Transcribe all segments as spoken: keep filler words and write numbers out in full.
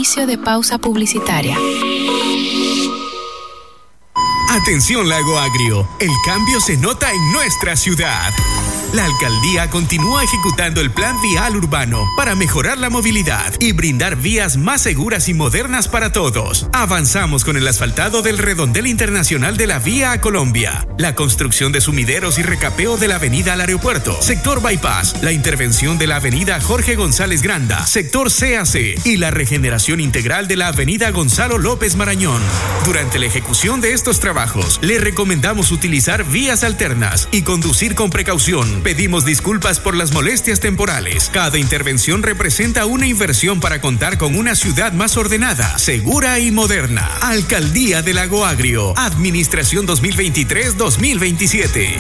Inicio de pausa publicitaria. Atención Lago Agrio, el cambio se nota en nuestra ciudad. La alcaldía continúa ejecutando el plan vial urbano para mejorar la movilidad y brindar vías más seguras y modernas para todos. Avanzamos con el asfaltado del redondel internacional de la Vía a Colombia, la construcción de sumideros y recapeo de la avenida al aeropuerto, sector Bypass, la intervención de la avenida Jorge González Granda, sector C A C y la regeneración integral de la avenida Gonzalo López Marañón. Durante la ejecución de estos trabajos, le recomendamos utilizar vías alternas y conducir con precaución. Pedimos disculpas por las molestias temporales. Cada intervención representa una inversión para contar con una ciudad más ordenada, segura y moderna. Alcaldía de Lago Agrio. Administración dos mil veintitrés dos mil veintisiete.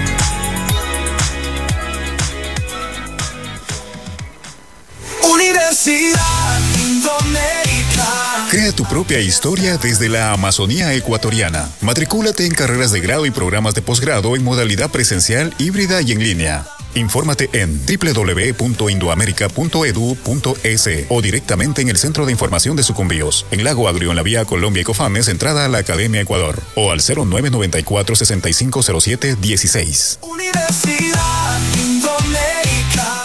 Universidad Indoamérica. Crea tu propia historia desde la Amazonía ecuatoriana. Matricúlate en carreras de grado y programas de posgrado en modalidad presencial, híbrida y en línea. Infórmate en doble u doble u doble u punto indoamerica punto e d u punto e s o directamente en el Centro de Información de Sucumbíos, en Lago Agrio, en la vía Colombia y Cofames, entrada a la Academia Ecuador, o al cero nueve nueve cuatro, seis cinco cero siete, dieciséis. Universidad Indoamérica.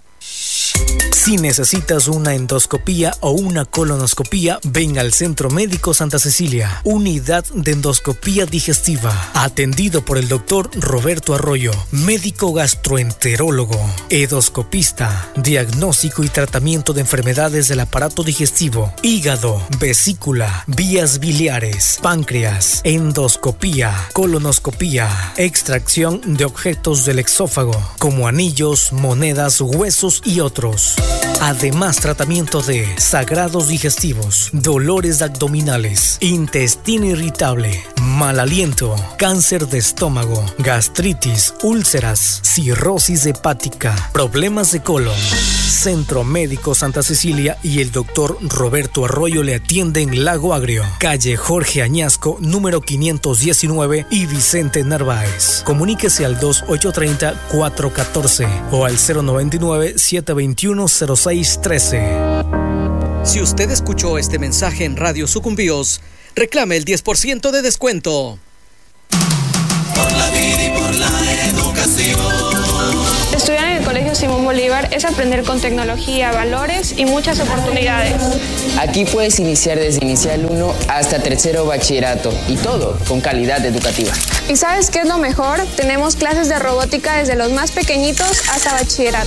Si necesitas una endoscopía o una colonoscopía, ven al Centro Médico Santa Cecilia, unidad de endoscopía digestiva, atendido por el doctor Roberto Arroyo, médico gastroenterólogo, endoscopista, diagnóstico y tratamiento de enfermedades del aparato digestivo, hígado, vesícula, vías biliares, páncreas, endoscopía, colonoscopía, extracción de objetos del exófago, como anillos, monedas, huesos y otros. Además, tratamiento de sagrados digestivos, dolores abdominales, intestino irritable, mal aliento, cáncer de estómago, gastritis, úlceras, cirrosis hepática, problemas de colon. Centro Médico Santa Cecilia y el doctor Roberto Arroyo le atienden en Lago Agrio, calle Jorge Añasco, número quinientos diecinueve y Vicente Narváez. Comuníquese al dos ocho tres cero, cuatro uno cuatro o al cero nueve nueve, siete dos uno, cero seis uno tres. Si usted escuchó este mensaje en Radio Sucumbíos, reclame el diez por ciento de descuento. Por la vida y por la educación. Estudiar en el Colegio Simón Bolívar es aprender con tecnología, valores y muchas oportunidades. Aquí puedes iniciar desde inicial uno hasta tercero bachillerato y todo con calidad educativa. ¿Y sabes qué es lo mejor? Tenemos clases de robótica desde los más pequeñitos hasta bachillerato.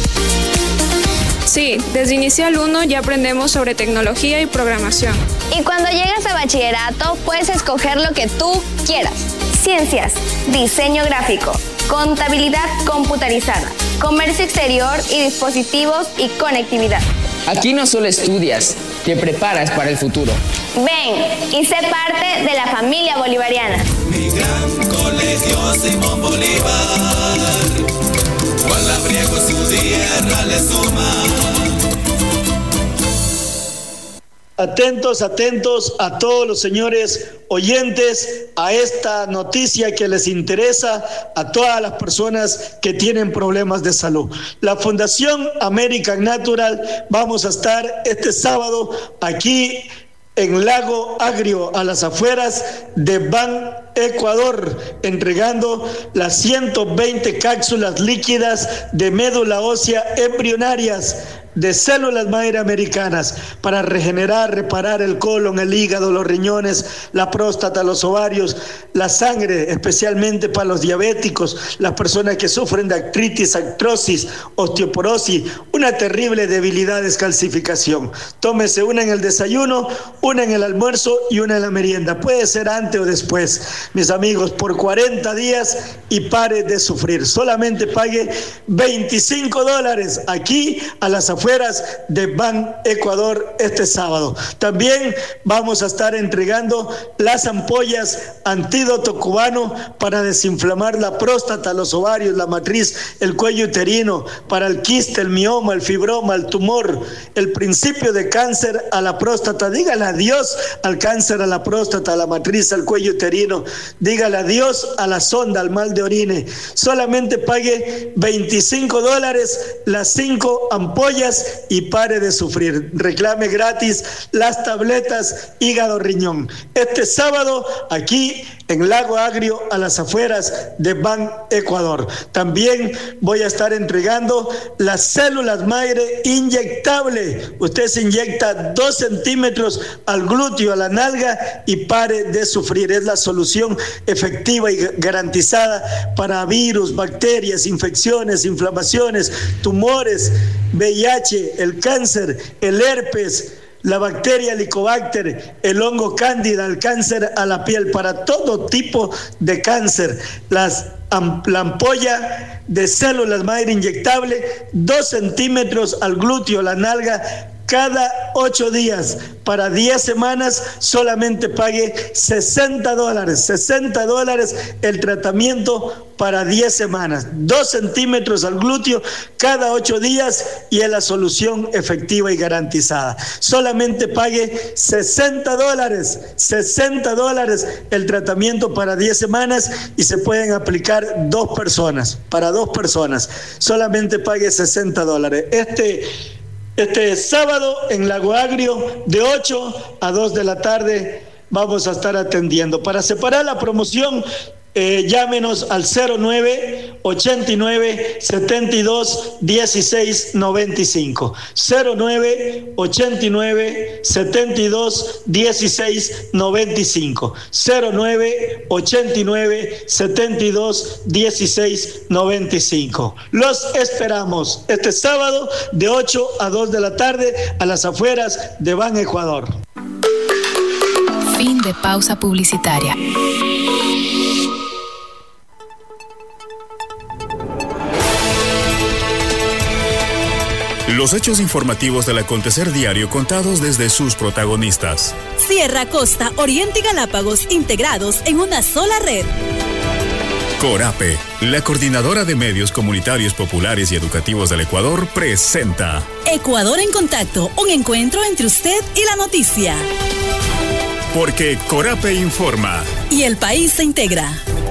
Sí, desde Inicial uno ya aprendemos sobre tecnología y programación. Y cuando llegas a bachillerato, puedes escoger lo que tú quieras. Ciencias, diseño gráfico, contabilidad computarizada, comercio exterior y dispositivos y conectividad. Aquí no solo estudias, te preparas para el futuro. Ven y sé parte de la familia bolivariana. Mi gran colegio Simón Bolívar, cual labriego su tierra le suma. Atentos, atentos a todos los señores oyentes a esta noticia que les interesa a todas las personas que tienen problemas de salud. La Fundación American Natural, vamos a estar este sábado aquí en Lago Agrio, a las afueras de Ban Ecuador, entregando las ciento veinte cápsulas líquidas de médula ósea embrionarias de células madre americanas para regenerar, reparar el colon, el hígado, los riñones, la próstata, los ovarios, la sangre, especialmente para los diabéticos, las personas que sufren de artritis, artrosis, osteoporosis, una terrible debilidad, descalcificación. Tómese una en el desayuno, una en el almuerzo y una en la merienda. Puede ser antes o después, mis amigos, por cuarenta días y pare de sufrir. Solamente pague veinticinco dólares aquí a las afueras de Ban Ecuador este sábado. También vamos a estar entregando las ampollas antídoto cubano para desinflamar la próstata, los ovarios, la matriz, el cuello uterino, para el quiste, el mioma, el fibroma, el tumor, el principio de cáncer a la próstata. Dígale adiós al cáncer a la próstata, a la matriz, al cuello uterino, dígale adiós a la sonda, al mal de orine. Solamente pague veinticinco dólares las cinco ampollas y pare de sufrir. Reclame gratis las tabletas hígado riñón. Este sábado aquí en Lago Agrio, a las afueras de Ban Ecuador. También voy a estar entregando las células Maire inyectable. Usted se inyecta dos centímetros al glúteo, a la nalga, y pare de sufrir. Es la solución efectiva y garantizada para virus, bacterias, infecciones, inflamaciones, tumores, V I H, el cáncer, el herpes, la bacteria Helicobacter, el hongo cándida, el cáncer a la piel, para todo tipo de cáncer. Las, la ampolla de células Maire inyectable, dos centímetros al glúteo, la nalga, cada ocho días, para diez semanas, solamente pague sesenta dólares, sesenta dólares el tratamiento para diez semanas, dos centímetros al glúteo cada ocho días, y es la solución efectiva y garantizada. Solamente pague sesenta dólares, sesenta dólares el tratamiento para diez semanas, y se pueden aplicar dos personas, para dos personas, solamente pague sesenta dólares. Este Este sábado en Lago Agrio, de ocho a dos de la tarde, vamos a estar atendiendo. Para separar la promoción, eh, llámenos al cero nueve ochenta y nueve setenta y dos dieciséis noventa y cinco. cero nueve ochenta y nueve setenta y dos dieciséis noventa y cinco. cero nueve ochenta y nueve setenta y dos dieciséis noventa y cinco. Los esperamos este sábado de ocho a dos de la tarde a las afueras de Ban Ecuador. Fin de pausa publicitaria. Los hechos informativos del acontecer diario contados desde sus protagonistas. Sierra, Costa, Oriente y Galápagos integrados en una sola red. Corape, la coordinadora de medios comunitarios populares y educativos del Ecuador, presenta Ecuador en Contacto, un encuentro entre usted y la noticia. Porque Corape informa. Y el país se integra.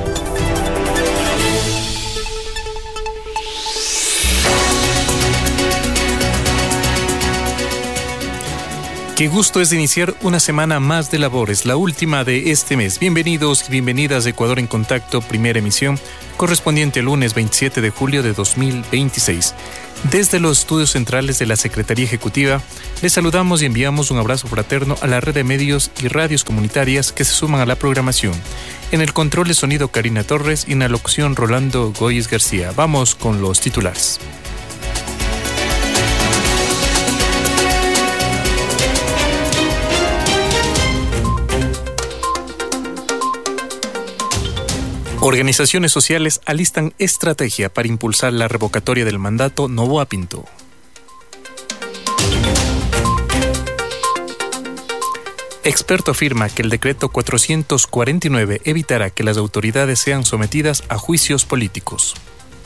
Qué gusto es de iniciar una semana más de labores, la última de este mes. Bienvenidos y bienvenidas a Ecuador en Contacto, primera emisión, correspondiente al lunes veintisiete de julio de dos mil veintiséis. Desde los estudios centrales de la Secretaría Ejecutiva, les saludamos y enviamos un abrazo fraterno a la red de medios y radios comunitarias que se suman a la programación. En el control de sonido, Karina Torres, y en la locución, Rolando Goyes García. Vamos con los titulares. Organizaciones sociales alistan estrategia para impulsar la revocatoria del mandato Noboa Pinto. Experto afirma que el decreto cuatrocientos cuarenta y nueve evitará que las autoridades sean sometidas a juicios políticos.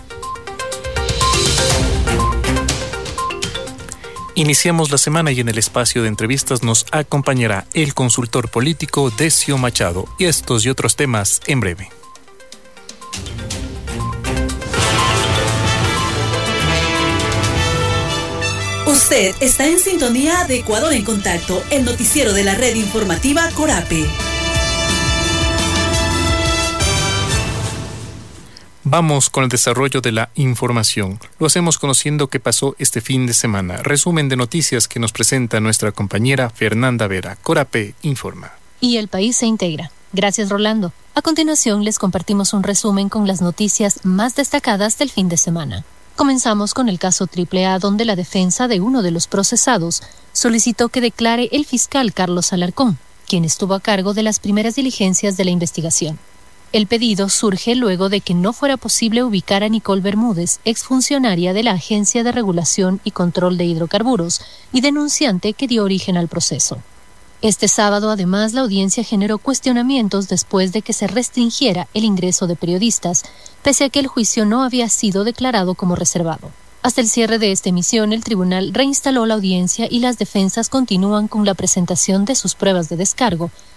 Iniciamos la semana y en el espacio de entrevistas nos acompañará el consultor político Decio Machado, y estos y otros temas en breve. Usted está en sintonía de Ecuador en Contacto, el noticiero de la red informativa Corape. Vamos con el desarrollo de la información. Lo hacemos conociendo qué pasó este fin de semana. Resumen de noticias que nos presenta nuestra compañera Fernanda Vera. Corape informa. Y el país se integra. Gracias, Rolando. A continuación les compartimos un resumen con las noticias más destacadas del fin de semana. Comenzamos con el caso Triple A, donde la defensa de uno de los procesados solicitó que declare el fiscal Carlos Alarcón, quien estuvo a cargo de las primeras diligencias de la investigación. El pedido surge luego de que no fuera posible ubicar a Nicole Bermúdez, exfuncionaria de la Agencia de Regulación y Control de Hidrocarburos y denunciante que dio origen al proceso. Este sábado, además, la audiencia generó cuestionamientos después de que se restringiera el ingreso de periodistas, pese a que el juicio no había sido declarado como reservado. Hasta el cierre de esta emisión, el tribunal reinstaló la audiencia y las defensas continúan con la presentación de sus pruebas de descargo,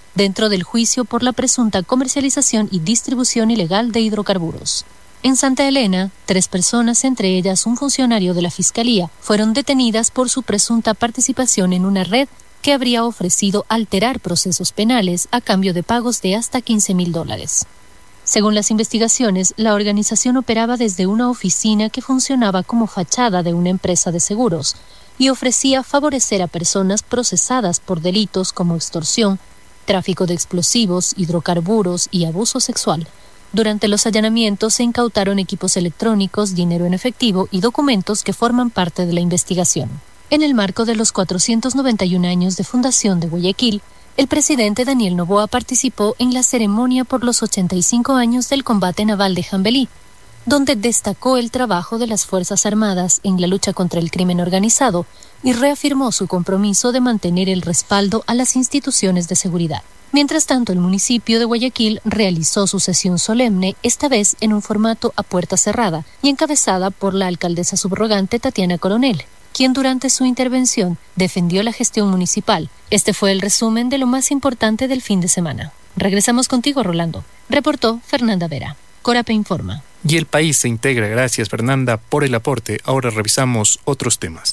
dentro del juicio por la presunta comercialización y distribución ilegal de hidrocarburos. En Santa Elena, tres personas, entre ellas un funcionario de la Fiscalía, fueron detenidas por su presunta participación en una red que habría ofrecido alterar procesos penales a cambio de pagos de hasta quince mil dólares. Según las investigaciones, la organización operaba desde una oficina que funcionaba como fachada de una empresa de seguros y ofrecía favorecer a personas procesadas por delitos como extorsión, tráfico de explosivos, hidrocarburos y abuso sexual. Durante los allanamientos se incautaron equipos electrónicos, dinero en efectivo y documentos que forman parte de la investigación. En el marco de los cuatrocientos noventa y un años de fundación de Guayaquil, el presidente Daniel Noboa participó en la ceremonia por los ochenta y cinco años del combate naval de Jambelí, donde destacó el trabajo de las Fuerzas Armadas en la lucha contra el crimen organizado y reafirmó su compromiso de mantener el respaldo a las instituciones de seguridad. Mientras tanto, el municipio de Guayaquil realizó su sesión solemne, esta vez en un formato a puerta cerrada y encabezada por la alcaldesa subrogante Tatiana Coronel, quien durante su intervención defendió la gestión municipal. Este fue el resumen de lo más importante del fin de semana. Regresamos contigo, Rolando. Reportó Fernanda Vera. Corape informa. Y el país se integra. Gracias, Fernanda, por el aporte. Ahora revisamos otros temas.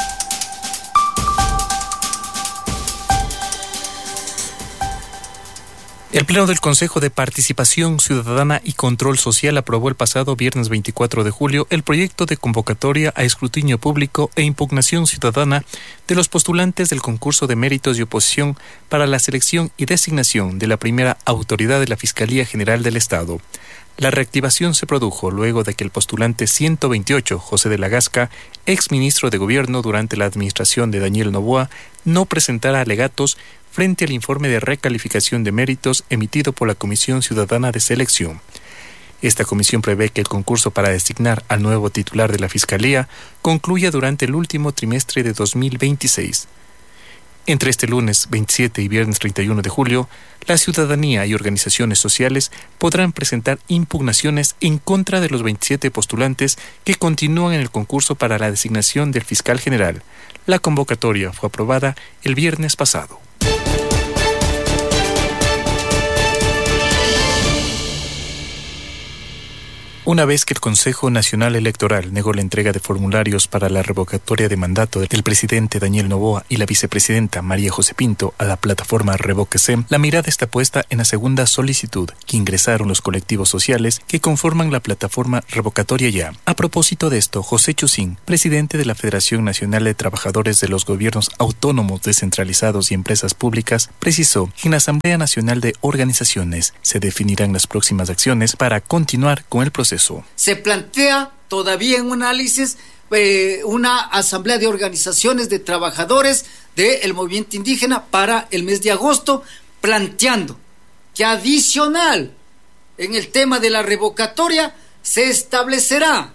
El Pleno del Consejo de Participación Ciudadana y Control Social aprobó el pasado viernes veinticuatro de julio el proyecto de convocatoria a escrutinio público e impugnación ciudadana de los postulantes del concurso de méritos y oposición para la selección y designación de la primera autoridad de la Fiscalía General del Estado. La reactivación se produjo luego de que el postulante ciento veintiocho, José de la Gasca, exministro de Gobierno durante la administración de Daniel Noboa, no presentara alegatos frente al informe de recalificación de méritos emitido por la Comisión Ciudadana de Selección. Esta comisión prevé que el concurso para designar al nuevo titular de la Fiscalía concluya durante el último trimestre de dos mil veintiséis. Entre este lunes veintisiete y viernes treinta y uno de julio, la ciudadanía y organizaciones sociales podrán presentar impugnaciones en contra de los veintisiete postulantes que continúan en el concurso para la designación del fiscal general. La convocatoria fue aprobada el viernes pasado. Una vez que el Consejo Nacional Electoral negó la entrega de formularios para la revocatoria de mandato del presidente Daniel Noboa y la vicepresidenta María José Pinto a la plataforma Revóquese, la mirada está puesta en la segunda solicitud que ingresaron los colectivos sociales que conforman la plataforma Revocatoria Ya. A propósito de esto, José Chusín, presidente de la Federación Nacional de Trabajadores de los Gobiernos Autónomos Descentralizados y Empresas Públicas, precisó que en la Asamblea Nacional de Organizaciones se definirán las próximas acciones para continuar con el proceso. Se plantea todavía en un análisis eh, una asamblea de organizaciones de trabajadores del movimiento indígena para el mes de agosto, planteando que adicional en el tema de la revocatoria se establecerá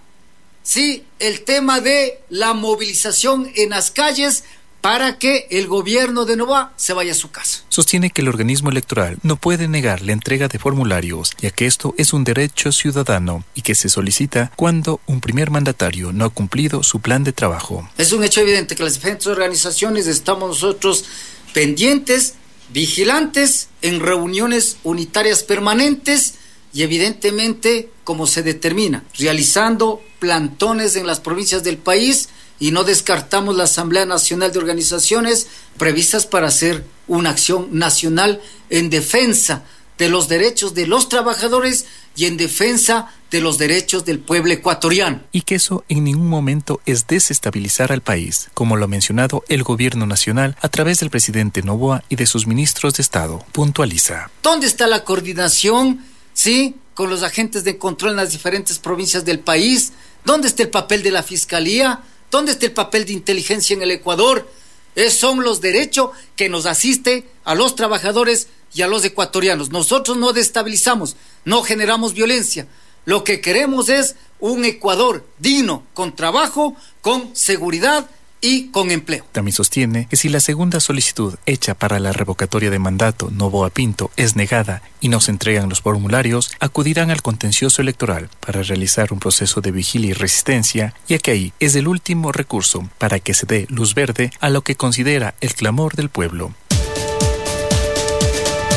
sí, el tema de la movilización en las calles para que el gobierno de Noboa se vaya a su casa. Sostiene que el organismo electoral no puede negar la entrega de formularios, ya que esto es un derecho ciudadano y que se solicita cuando un primer mandatario no ha cumplido su plan de trabajo. Es un hecho evidente que las diferentes organizaciones estamos nosotros pendientes, vigilantes, en reuniones unitarias permanentes y evidentemente, como se determina, realizando plantones en las provincias del país, y no descartamos la Asamblea Nacional de Organizaciones previstas para hacer una acción nacional en defensa de los derechos de los trabajadores y en defensa de los derechos del pueblo ecuatoriano. Y que eso en ningún momento es desestabilizar al país, como lo ha mencionado el gobierno nacional a través del presidente Noboa y de sus ministros de Estado, puntualiza. ¿Dónde está la coordinación, sí, con los agentes de control en las diferentes provincias del país? ¿Dónde está el papel de la Fiscalía? ¿Dónde está el papel de inteligencia en el Ecuador? Esos son los derechos que nos asiste a los trabajadores y a los ecuatorianos. Nosotros no destabilizamos, no generamos violencia. Lo que queremos es un Ecuador digno, con trabajo, con seguridad y con empleo. También sostiene que si la segunda solicitud hecha para la revocatoria de mandato Noboa Pinto es negada y no se entregan los formularios, acudirán al contencioso electoral para realizar un proceso de vigilia y resistencia, ya que ahí es el último recurso para que se dé luz verde a lo que considera el clamor del pueblo.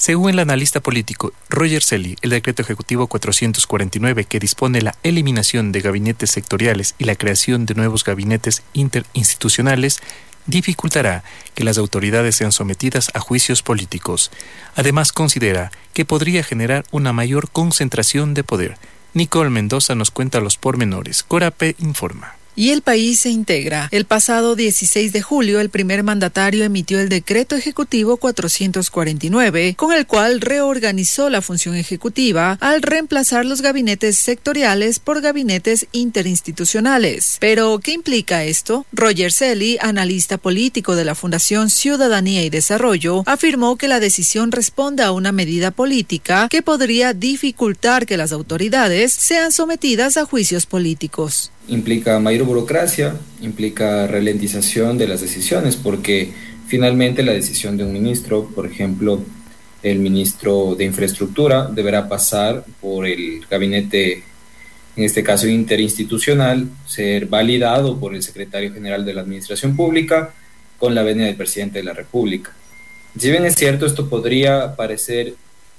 Según el analista político Roger Selly, el decreto ejecutivo cuatrocientos cuarenta y nueve que dispone la eliminación de gabinetes sectoriales y la creación de nuevos gabinetes interinstitucionales dificultará que las autoridades sean sometidas a juicios políticos. Además, considera que podría generar una mayor concentración de poder. Nicole Mendoza nos cuenta los pormenores. Corape informa. Y el país se integra. El pasado dieciséis de julio, el primer mandatario emitió el decreto ejecutivo cuatrocientos cuarenta y nueve, con el cual reorganizó la función ejecutiva al reemplazar los gabinetes sectoriales por gabinetes interinstitucionales. Pero, ¿qué implica esto? Roger Selly, analista político de la Fundación Ciudadanía y Desarrollo, afirmó que la decisión responde a una medida política que podría dificultar que las autoridades sean sometidas a juicios políticos. Implica mayor burocracia, implica ralentización de las decisiones, porque finalmente la decisión de un ministro, por ejemplo, el ministro de Infraestructura, deberá pasar por el gabinete, en este caso interinstitucional, ser validado por el secretario general de la Administración Pública con la venia del presidente de la República. Si bien es cierto, esto podría parecer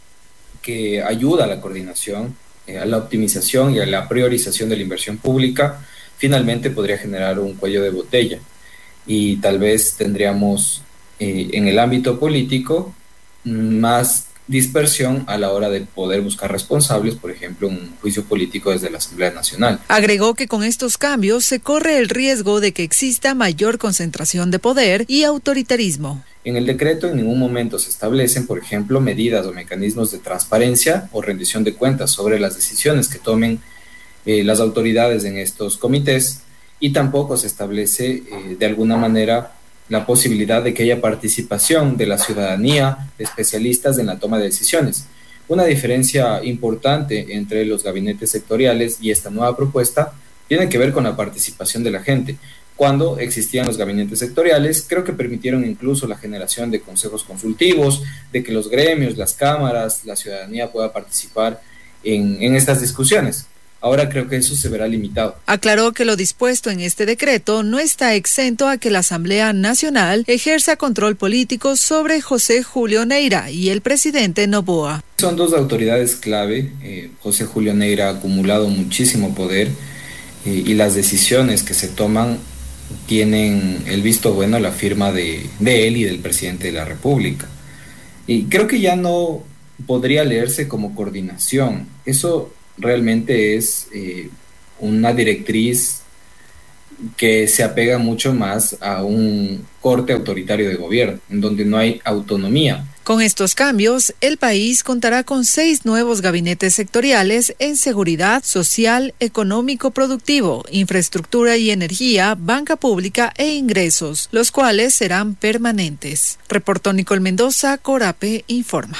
que ayuda a la coordinación, a la optimización y a la priorización de la inversión pública, finalmente podría generar un cuello de botella y tal vez tendríamos eh, en el ámbito político más dispersión a la hora de poder buscar responsables, por ejemplo, un juicio político desde la Asamblea Nacional. Agregó que con estos cambios se corre el riesgo de que exista mayor concentración de poder y autoritarismo. En el decreto en ningún momento se establecen, por ejemplo, medidas o mecanismos de transparencia o rendición de cuentas sobre las decisiones que tomen eh, las autoridades en estos comités, y tampoco se establece eh, de alguna manera la posibilidad de que haya participación de la ciudadanía, de especialistas en la toma de decisiones. Una diferencia importante entre los gabinetes sectoriales y esta nueva propuesta tiene que ver con la participación de la gente. Cuando existían los gabinetes sectoriales, creo que permitieron incluso la generación de consejos consultivos, de que los gremios, las cámaras, la ciudadanía pueda participar en, en estas discusiones. Ahora creo que eso se verá limitado. Aclaró que lo dispuesto en este decreto no está exento a que la Asamblea Nacional ejerza control político sobre José Julio Neira y el presidente Noboa. Son dos autoridades clave. Eh, José Julio Neira ha acumulado muchísimo poder eh, y las decisiones que se toman tienen el visto bueno, la firma de, de él y del presidente de la República. Y creo que ya no podría leerse como coordinación. Eso realmente es eh, una directriz que se apega mucho más a un corte autoritario de gobierno, en donde no hay autonomía. Con estos cambios, el país contará con seis nuevos gabinetes sectoriales en seguridad, social, económico, productivo, infraestructura y energía, banca pública e ingresos, los cuales serán permanentes. Reportó Nicole Mendoza, Corape informa.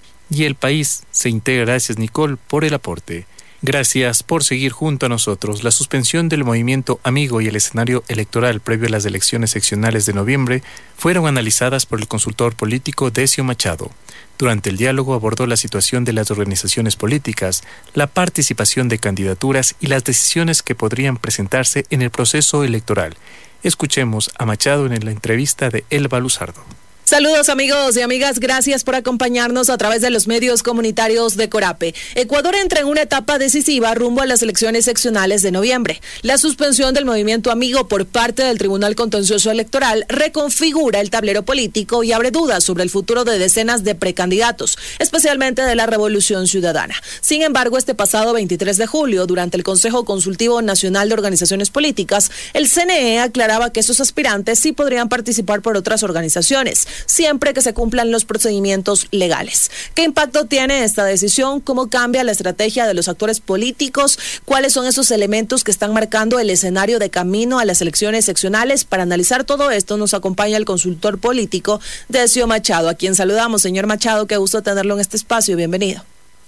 Y el país se integra. Gracias, Nicole, por el aporte. Gracias por seguir junto a nosotros. La suspensión del movimiento Amigo y el escenario electoral previo a las elecciones seccionales de noviembre fueron analizadas por el consultor político Decio Machado. Durante el diálogo abordó la situación de las organizaciones políticas, la participación de candidaturas y las decisiones que podrían presentarse en el proceso electoral. Escuchemos a Machado en la entrevista de Elba Luzardo. Saludos amigos y amigas, gracias por acompañarnos a través de los medios comunitarios de Corape. Ecuador entra en una etapa decisiva rumbo a las elecciones seccionales de noviembre. La suspensión del movimiento Amigo por parte del Tribunal Contencioso Electoral reconfigura el tablero político y abre dudas sobre el futuro de decenas de precandidatos, especialmente de la Revolución Ciudadana. Sin embargo, este pasado veintitrés de julio, durante el Consejo Consultivo Nacional de Organizaciones Políticas, el C N E aclaraba que esos aspirantes sí podrían participar por otras organizaciones, siempre que se cumplan los procedimientos legales. ¿Qué impacto tiene esta decisión? ¿Cómo cambia la estrategia de los actores políticos? ¿Cuáles son esos elementos que están marcando el escenario de camino a las elecciones seccionales? Para analizar todo esto nos acompaña el consultor político Decio Machado, a quien saludamos. Señor Machado, qué gusto tenerlo en este espacio. Bienvenido.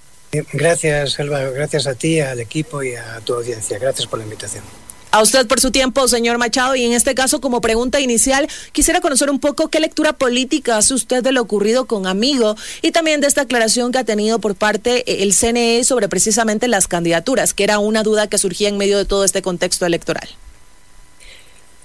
Gracias, Elba. Gracias a ti, al equipo y a tu audiencia. Gracias por la invitación. A usted por su tiempo, señor Machado, y en este caso, como pregunta inicial, quisiera conocer un poco qué lectura política hace usted de lo ocurrido con Amigo y también de esta aclaración que ha tenido por parte el C N E sobre precisamente las candidaturas, que era una duda que surgía en medio de todo este contexto electoral.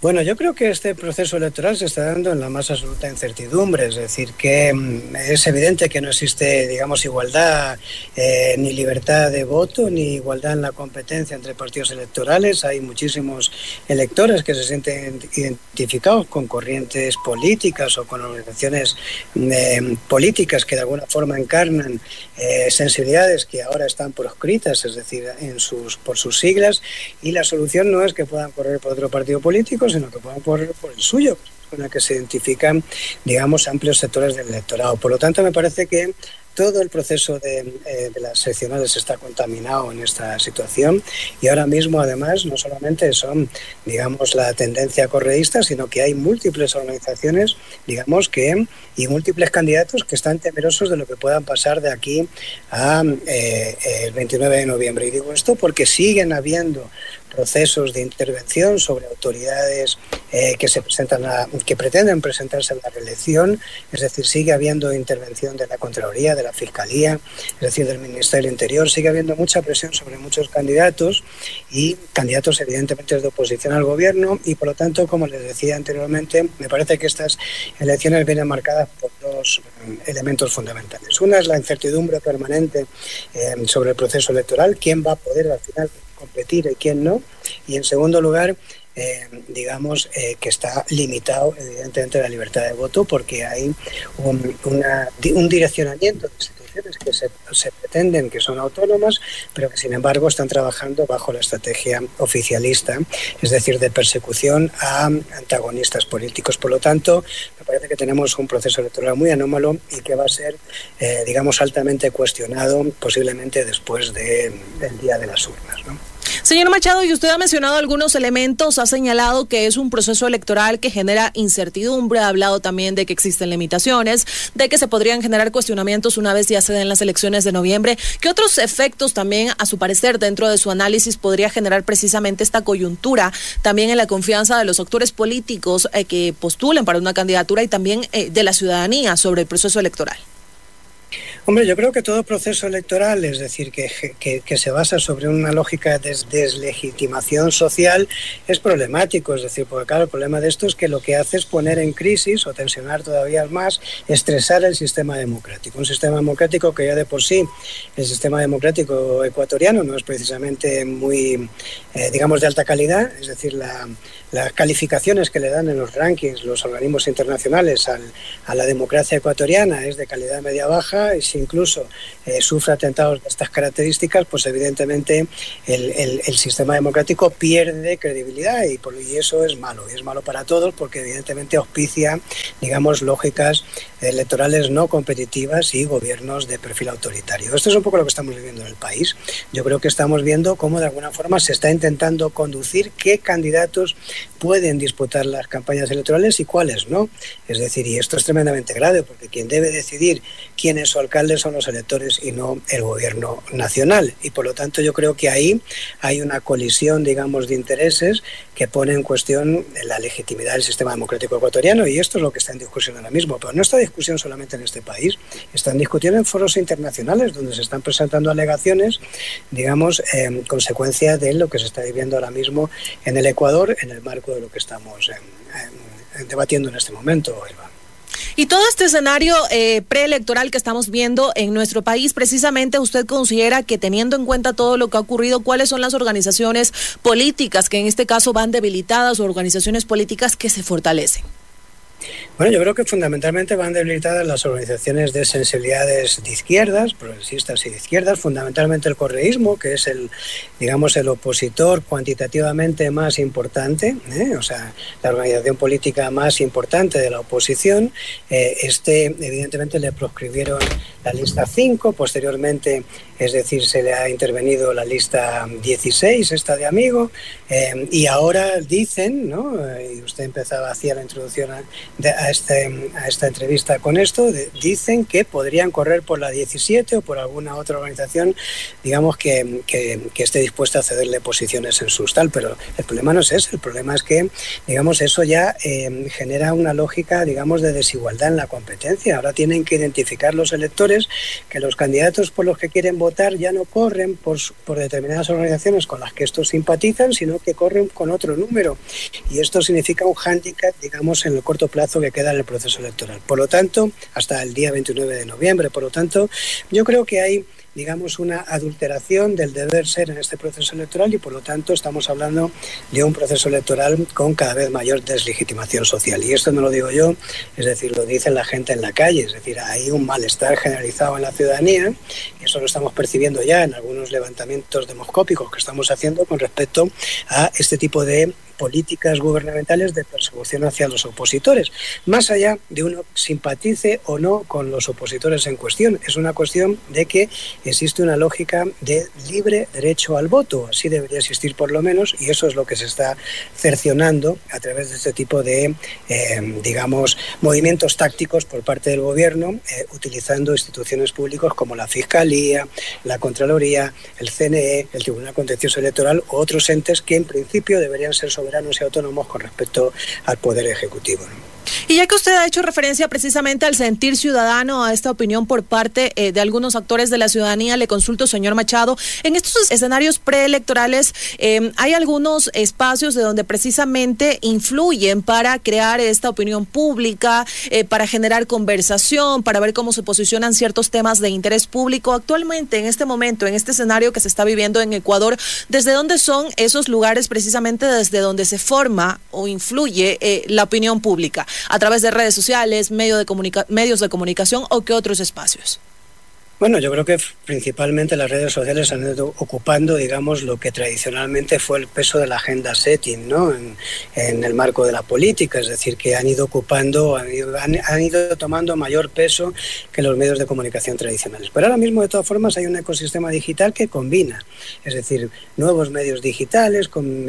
Bueno, yo creo que este proceso electoral se está dando en la más absoluta incertidumbre, es decir, que mm, es evidente que no existe, digamos, igualdad eh, ni libertad de voto, ni igualdad en la competencia entre partidos electorales. Hay muchísimos electores que se sienten identificados con corrientes políticas o con organizaciones eh, políticas que de alguna forma encarnan eh, sensibilidades que ahora están proscritas, es decir, en sus, por sus siglas, y la solución no es que puedan correr por otro partido político, sino que puedan correr por el suyo, con el que se identifican, digamos, amplios sectores del electorado. Por lo tanto, me parece que todo el proceso de, eh, de las seccionales está contaminado en esta situación, y ahora mismo, además, no solamente son, digamos, la tendencia correísta, sino que hay múltiples organizaciones, digamos, que y múltiples candidatos que están temerosos de lo que puedan pasar de aquí a eh, el veintinueve de noviembre. Y digo esto porque siguen habiendo procesos de intervención sobre autoridades eh, que se presentan a, que pretenden presentarse a la reelección, es decir, sigue habiendo intervención de la Contraloría, de la Fiscalía, es decir, del Ministerio del Interior, sigue habiendo mucha presión sobre muchos candidatos y candidatos evidentemente de oposición al gobierno, y por lo tanto, como les decía anteriormente, me parece que estas elecciones vienen marcadas por dos eh, elementos fundamentales. Una es la incertidumbre permanente eh, sobre el proceso electoral, quién va a poder al final competir y quién no, y en segundo lugar, eh, digamos eh, que está limitado evidentemente la libertad de voto, porque hay un, una, un direccionamiento de instituciones que se, se pretenden que son autónomas, pero que sin embargo están trabajando bajo la estrategia oficialista, es decir, de persecución a antagonistas políticos. Por lo tanto, me parece que tenemos un proceso electoral muy anómalo y que va a ser, eh, digamos, altamente cuestionado posiblemente después de, del día de las urnas, ¿no? Señor Machado, y usted ha mencionado algunos elementos, ha señalado que es un proceso electoral que genera incertidumbre, ha hablado también de que existen limitaciones, de que se podrían generar cuestionamientos una vez ya se den las elecciones de noviembre. ¿Qué otros efectos también, a su parecer, dentro de su análisis podría generar precisamente esta coyuntura también en la confianza de los actores políticos eh, que postulen para una candidatura y también eh, de la ciudadanía sobre el proceso electoral? Hombre, yo creo que todo proceso electoral, es decir, que, que, que se basa sobre una lógica de des, deslegitimación social, es problemático. Es decir, porque claro, el problema de esto es que lo que hace es poner en crisis o tensionar todavía más, estresar el sistema democrático. Un sistema democrático que ya de por sí, el sistema democrático ecuatoriano no es precisamente muy, eh, digamos, de alta calidad. Es decir, la, las calificaciones que le dan en los rankings los organismos internacionales al, a la democracia ecuatoriana es de calidad media-baja, y si incluso eh, sufre atentados de estas características, pues evidentemente el, el, el sistema democrático pierde credibilidad, y, por, y eso es malo, y es malo para todos porque evidentemente auspicia, digamos, lógicas electorales no competitivas y gobiernos de perfil autoritario. Esto es un poco lo que estamos viviendo en el país. Yo creo que estamos viendo cómo de alguna forma se está intentando conducir qué candidatos pueden disputar las campañas electorales y cuáles no. Es decir, y esto es tremendamente grave, porque quien debe decidir quién es su alcalde son los electores y no el gobierno nacional. Y por lo tanto yo creo que ahí hay una colisión, digamos, de intereses que pone en cuestión la legitimidad del sistema democrático ecuatoriano, y esto es lo que está en discusión ahora mismo. Pero no está en discusión solamente en este país, está en discusión en foros internacionales donde se están presentando alegaciones, digamos, en consecuencia de lo que se está viviendo ahora mismo en el Ecuador, en el marco de lo que estamos en, en, debatiendo en este momento, Elba. Y todo este escenario eh, preelectoral que estamos viendo en nuestro país, precisamente usted considera que, teniendo en cuenta todo lo que ha ocurrido, ¿cuáles son las organizaciones políticas que en este caso van debilitadas o organizaciones políticas que se fortalecen? Bueno, yo creo que fundamentalmente van debilitadas las organizaciones de sensibilidades de izquierdas, progresistas y de izquierdas, fundamentalmente el correísmo, que es el, digamos, el opositor cuantitativamente más importante, ¿eh? O sea, la organización política más importante de la oposición. Eh, este, evidentemente, le proscribieron la lista cinco, posteriormente, es decir, se le ha intervenido la lista dieciséis, esta de Amigo, eh, y ahora dicen, ¿no? Y usted empezaba, hacía la introducción de, a, este, a esta entrevista con esto, de, dicen que podrían correr por la diecisiete o por alguna otra organización, digamos, que, que, que esté dispuesta a cederle posiciones en sus tal, pero el problema no es ese, el problema es que, digamos, eso ya eh, genera una lógica, digamos, de desigualdad en la competencia. Ahora tienen que identificar los electores que los candidatos por los que quieren votar ya no corren por, por determinadas organizaciones con las que estos simpatizan, sino que corren con otro número. Y esto significa un hándicap, digamos, en el corto plazo que queda en el proceso electoral. Por lo tanto, hasta el día veintinueve de noviembre, por lo tanto, yo creo que hay, digamos, una adulteración del deber ser en este proceso electoral y por lo tanto estamos hablando de un proceso electoral con cada vez mayor deslegitimación social. Y esto no lo digo yo, es decir, lo dice la gente en la calle, es decir, hay un malestar generalizado en la ciudadanía y eso lo estamos percibiendo ya en algunos levantamientos demoscópicos que estamos haciendo con respecto a este tipo de políticas gubernamentales de persecución hacia los opositores, más allá de uno simpatice o no con los opositores en cuestión. Es una cuestión de que existe una lógica de libre derecho al voto, así debería existir por lo menos, y eso es lo que se está cercionando a través de este tipo de, eh, digamos, movimientos tácticos por parte del gobierno, eh, utilizando instituciones públicas como la Fiscalía, la Contraloría, el C N E, el Tribunal Contencioso Electoral u otros entes que en principio deberían ser soberanos y autónomos con respecto al Poder Ejecutivo, ¿no? Y ya que usted ha hecho referencia precisamente al sentir ciudadano, a esta opinión por parte eh, de algunos actores de la ciudadanía, le consulto, señor Machado, en estos escenarios preelectorales eh, hay algunos espacios de donde precisamente influyen para crear esta opinión pública, eh, para generar conversación, para ver cómo se posicionan ciertos temas de interés público. Actualmente, en este momento, en este escenario que se está viviendo en Ecuador, ¿desde dónde son esos lugares precisamente desde donde se forma o influye eh, la opinión pública? ¿A través de redes sociales, medio de comunica- medios de comunicación o qué otros espacios? Bueno, yo creo que principalmente las redes sociales han ido ocupando, digamos, lo que tradicionalmente fue el peso de la agenda setting, ¿no? En, en el marco de la política, es decir, que han ido ocupando, han ido, han, han ido tomando mayor peso que los medios de comunicación tradicionales. Pero ahora mismo, de todas formas, hay un ecosistema digital que combina, es decir, nuevos medios digitales con,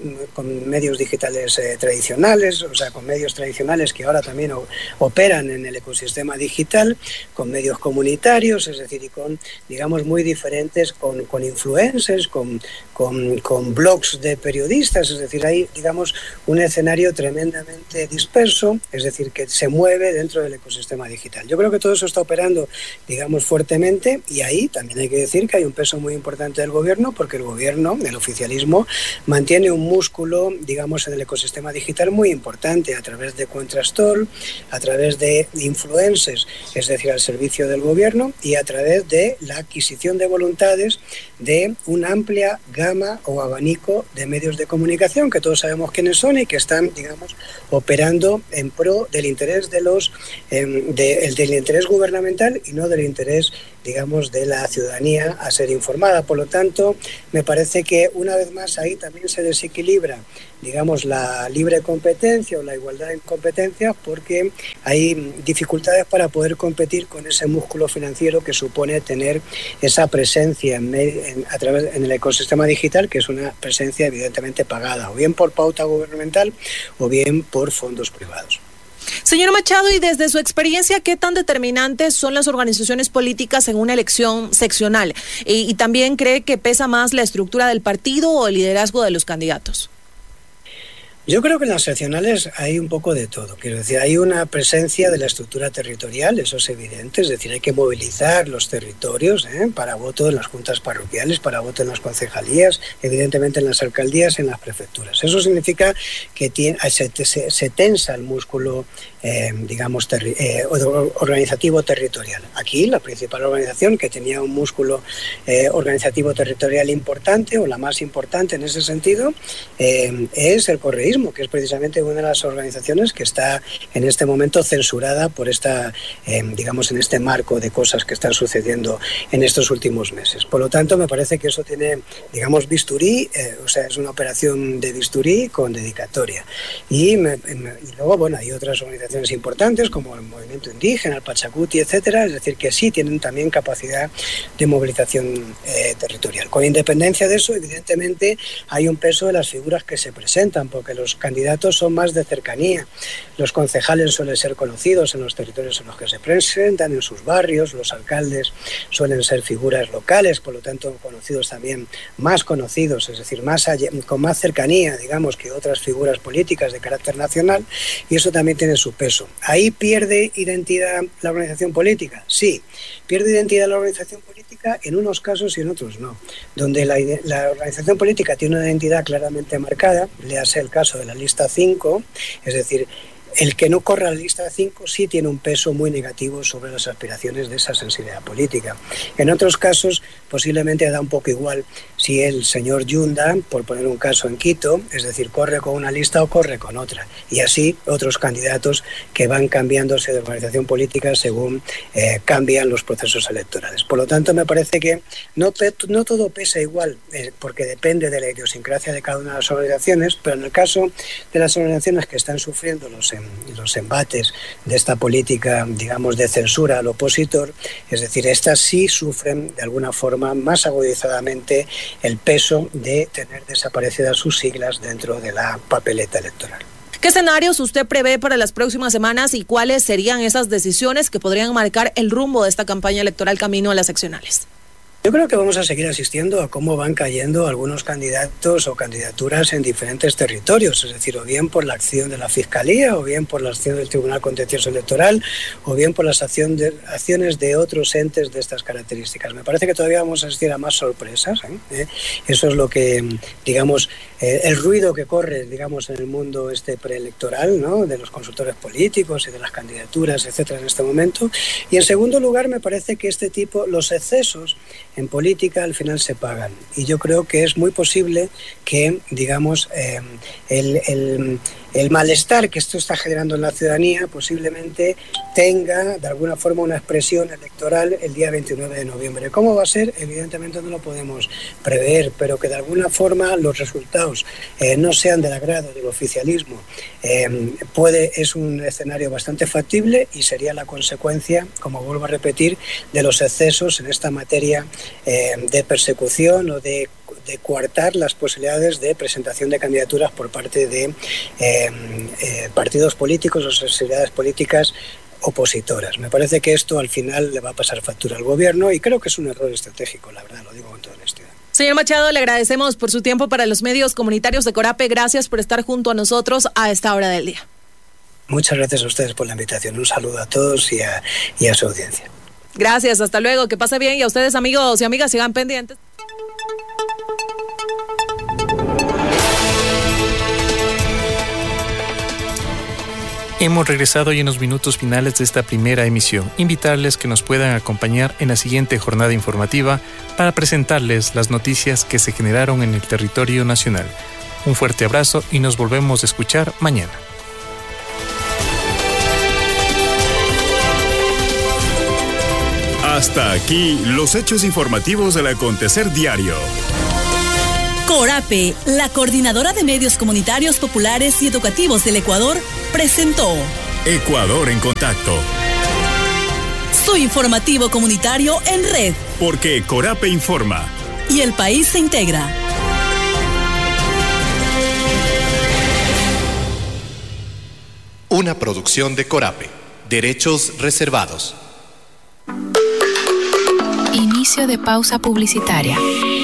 con medios digitales eh, tradicionales, o sea, con medios tradicionales que ahora también o, operan en el ecosistema digital, con medios comunitarios, es decir, decir, y con, digamos, muy diferentes, con, con influencers, con, con, con blogs de periodistas, es decir, hay, digamos, un escenario tremendamente disperso, es decir, que se mueve dentro del ecosistema digital. Yo creo que todo eso está operando, digamos, fuertemente, y ahí también hay que decir que hay un peso muy importante del gobierno, porque el gobierno, el oficialismo, mantiene un músculo, digamos, en el ecosistema digital muy importante, a través de Contrastol, a través de influencers, es decir, al servicio del gobierno, y a través de la adquisición de voluntades de una amplia gama o abanico de medios de comunicación que todos sabemos quiénes son y que están, digamos, operando en pro del interés de los eh, de, el, del interés gubernamental y no del interés, digamos, de la ciudadanía a ser informada. Por lo tanto, me parece que una vez más ahí también se desequilibra, digamos, la libre competencia o la igualdad en competencia, porque hay dificultades para poder competir con ese músculo financiero que supone tener esa presencia en, en, a través, en el ecosistema digital, que es una presencia evidentemente pagada, o bien por pauta gubernamental o bien por fondos privados. Señor Machado, y desde su experiencia, ¿qué tan determinantes son las organizaciones políticas en una elección seccional? Y, y también cree que pesa más la estructura del partido o el liderazgo de los candidatos. Yo creo que en las seccionales hay un poco de todo. Quiero decir, hay una presencia de la estructura territorial, eso es evidente, es decir, hay que movilizar los territorios ¿eh? para voto en las juntas parroquiales, para voto en las concejalías, evidentemente en las alcaldías, en las prefecturas. Eso significa que tiene, se, se, se tensa el músculo, eh, digamos, terri, eh, organizativo territorial. Aquí la principal organización que tenía un músculo eh, organizativo territorial importante, o la más importante en ese sentido, eh, es el correísmo, que es precisamente una de las organizaciones que está en este momento censurada por esta, eh, digamos, en este marco de cosas que están sucediendo en estos últimos meses. Por lo tanto, me parece que eso tiene, digamos, bisturí, eh, o sea, es una operación de bisturí con dedicatoria. Y, me, me, y luego, bueno, hay otras organizaciones importantes como el movimiento indígena, el Pachacuti, etcétera, es decir, que sí tienen también capacidad de movilización eh, territorial. Con independencia de eso, evidentemente, hay un peso de las figuras que se presentan, porque los los candidatos son más de cercanía. Los concejales suelen ser conocidos en los territorios en los que se presentan, en sus barrios. Los alcaldes suelen ser figuras locales, por lo tanto conocidos también, más conocidos, es decir, más allá, con más cercanía, digamos, que otras figuras políticas de carácter nacional, y eso también tiene su peso. ¿Ahí pierde identidad la organización política? Sí, pierde identidad la organización política en unos casos y en otros no. Donde la, la organización política tiene una identidad claramente marcada, léase el caso de la lista cinco, es decir, el que no corra la lista cinco sí tiene un peso muy negativo sobre las aspiraciones de esa sensibilidad política. En otros casos posiblemente da un poco igual si el señor Yunda, por poner un caso en Quito, es decir, corre con una lista o corre con otra. Y así otros candidatos que van cambiándose de organización política según eh, cambian los procesos electorales. Por lo tanto, me parece que no, no todo pesa igual, eh, porque depende de la idiosincrasia de cada una de las organizaciones, pero en el caso de las organizaciones que están sufriendo los los embates de esta política, digamos, de censura al opositor, es decir, estas sí sufren de alguna forma más agudizadamente el peso de tener desaparecidas sus siglas dentro de la papeleta electoral. ¿Qué escenarios usted prevé para las próximas semanas y cuáles serían esas decisiones que podrían marcar el rumbo de esta campaña electoral camino a las seccionales? Yo creo que vamos a seguir asistiendo a cómo van cayendo algunos candidatos o candidaturas en diferentes territorios, es decir, o bien por la acción de la Fiscalía, o bien por la acción del Tribunal Contencioso Electoral, o bien por las acción de, acciones de otros entes de estas características. Me parece que todavía vamos a asistir a más sorpresas, ¿eh? ¿Eh? Eso es lo que, digamos, eh, el ruido que corre, digamos, en el mundo este preelectoral, ¿no?, de los consultores políticos y de las candidaturas, etcétera, en este momento. Y en segundo lugar, me parece que este tipo, los excesos en política al final se pagan, y yo creo que es muy posible que, digamos, eh, el, el, el malestar que esto está generando en la ciudadanía posiblemente tenga de alguna forma una expresión electoral el día veintinueve de noviembre. ¿Cómo va a ser? Evidentemente no lo podemos prever, pero que de alguna forma los resultados eh, no sean del agrado del oficialismo eh, puede, es un escenario bastante factible y sería la consecuencia, como vuelvo a repetir, de los excesos en esta materia eh, de persecución o de de coartar las posibilidades de presentación de candidaturas por parte de eh, eh, partidos políticos o sensibilidades políticas opositoras. Me parece que esto al final le va a pasar factura al gobierno y creo que es un error estratégico, la verdad, lo digo con toda honestidad. Señor Machado, le agradecemos por su tiempo para los medios comunitarios de Corape. Gracias por estar junto a nosotros a esta hora del día. Muchas gracias a ustedes por la invitación. Un saludo a todos y a, y a su audiencia. Gracias, hasta luego, que pase bien, y a ustedes, amigos y amigas, sigan pendientes. Hemos regresado y en los minutos finales de esta primera emisión. Invitarles que nos puedan acompañar en la siguiente jornada informativa para presentarles las noticias que se generaron en el territorio nacional. Un fuerte abrazo y nos volvemos a escuchar mañana. Hasta aquí los hechos informativos del acontecer diario. Corape, la coordinadora de medios comunitarios populares y educativos del Ecuador, presentó Ecuador en Contacto. Su informativo comunitario en red. Porque Corape informa. Y el país se integra. Una producción de Corape. Derechos reservados. Inicio de pausa publicitaria.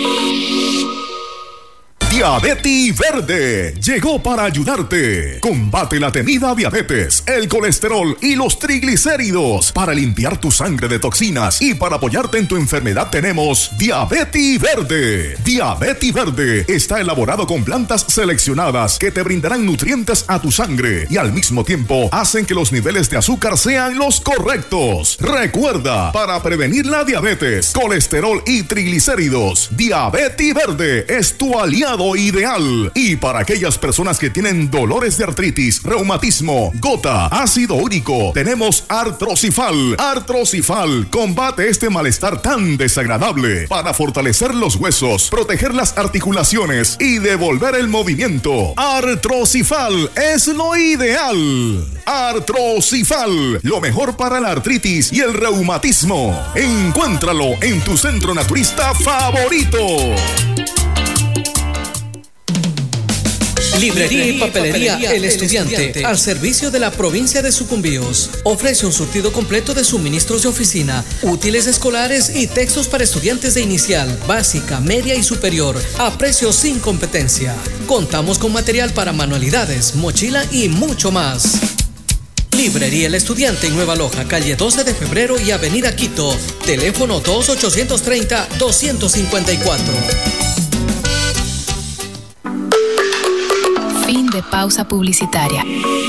Diabetes Verde llegó para ayudarte. Combate la temida diabetes, el colesterol y los triglicéridos. Para limpiar tu sangre de toxinas y para apoyarte en tu enfermedad tenemos Diabetes Verde. Diabetes Verde está elaborado con plantas seleccionadas que te brindarán nutrientes a tu sangre y al mismo tiempo hacen que los niveles de azúcar sean los correctos. Recuerda, para prevenir la diabetes, colesterol y triglicéridos, Diabetes Verde es tu aliado ideal. Y para aquellas personas que tienen dolores de artritis, reumatismo, gota, ácido úrico, tenemos Artrocifal. Artrocifal combate este malestar tan desagradable para fortalecer los huesos, proteger las articulaciones y devolver el movimiento. Artrocifal es lo ideal. Artrocifal, lo mejor para la artritis y el reumatismo. Encuéntralo en tu centro naturista favorito. Librería y papelería El Estudiante, al servicio de la provincia de Sucumbíos. Ofrece un surtido completo de suministros de oficina, útiles escolares y textos para estudiantes de inicial, básica, media y superior, a precios sin competencia. Contamos con material para manualidades, mochila y mucho más. Librería El Estudiante en Nueva Loja, calle doce de febrero y avenida Quito. Teléfono dos ochocientos treinta, doscientos cincuenta y cuatro. Fin de pausa publicitaria.